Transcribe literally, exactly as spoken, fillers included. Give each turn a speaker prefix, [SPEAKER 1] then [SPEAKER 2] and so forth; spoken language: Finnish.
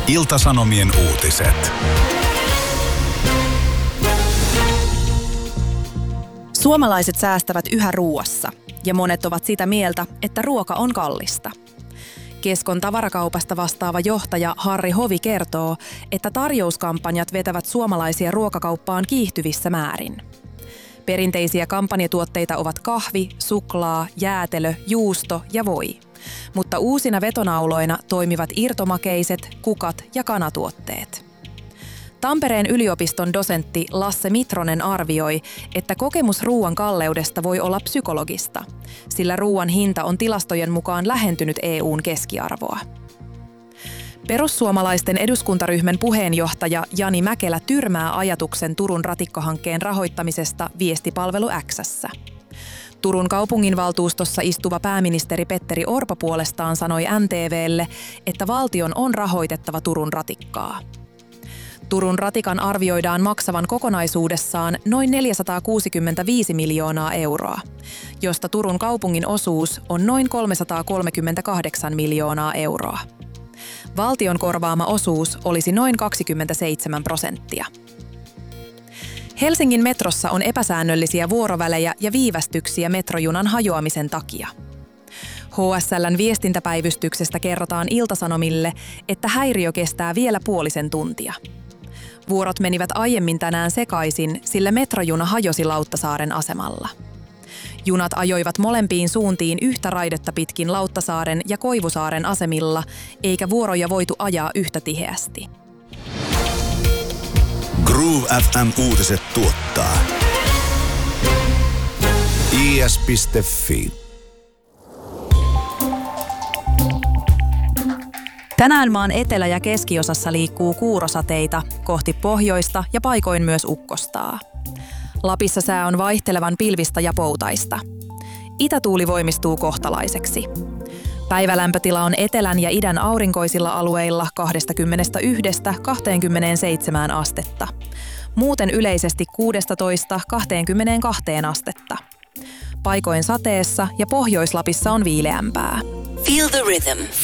[SPEAKER 1] Ilta-Sanomien uutiset.
[SPEAKER 2] Suomalaiset säästävät yhä ruuassa, ja monet ovat sitä mieltä, että ruoka on kallista. Keskon tavarakaupasta vastaava johtaja Harri Hovi kertoo, että tarjouskampanjat vetävät suomalaisia ruokakauppaan kiihtyvissä määrin. Perinteisiä kampanjatuotteita ovat kahvi, suklaa, jäätelö, juusto ja voi. Mutta uusina vetonauloina toimivat irtomakeiset, kukat ja kanatuotteet. Tampereen yliopiston dosentti Lasse Mitronen arvioi, että kokemus ruuan kalleudesta voi olla psykologista, sillä ruuan hinta on tilastojen mukaan lähentynyt E U:n keskiarvoa. Perussuomalaisten eduskuntaryhmän puheenjohtaja Jani Mäkelä tyrmää ajatuksen Turun ratikkohankkeen rahoittamisesta viestipalvelu X:ssä. Turun kaupunginvaltuustossa istuva pääministeri Petteri Orpo puolestaan sanoi M T V:lle, että valtion on rahoitettava Turun ratikkaa. Turun ratikan arvioidaan maksavan kokonaisuudessaan noin neljäsataakuusikymmentäviisi miljoonaa euroa, josta Turun kaupungin osuus on noin kolmesataakolmekymmentäkahdeksan miljoonaa euroa. Valtion korvaama osuus olisi noin kaksikymmentäseitsemän prosenttia. Helsingin metrossa on epäsäännöllisiä vuorovälejä ja viivästyksiä metrojunan hajoamisen takia. H S L:n viestintäpäivystyksestä kerrotaan Ilta-Sanomille, että häiriö kestää vielä puolisen tuntia. Vuorot menivät aiemmin tänään sekaisin, sillä metrojuna hajosi Lauttasaaren asemalla. Junat ajoivat molempiin suuntiin yhtä raidetta pitkin Lauttasaaren ja Koivusaaren asemilla, eikä vuoroja voitu ajaa yhtä tiheästi.
[SPEAKER 1] Groove F M-uutiset tuottaa I S piste Fi.
[SPEAKER 2] Tänään maan etelä- ja keskiosassa liikkuu kuurosateita kohti pohjoista ja paikoin myös ukkostaa. Lapissa sää on vaihtelevan pilvistä ja poutaista. Itätuuli voimistuu kohtalaiseksi. Päivälämpötila on etelän ja idän aurinkoisilla alueilla kaksikymmentäyksi–kaksikymmentäseitsemän astetta. Muuten yleisesti kuusitoista–kaksikymmentäkaksi astetta. Paikoin sateessa ja Pohjois-Lapissa on viileämpää.
[SPEAKER 3] Feel the rhythm.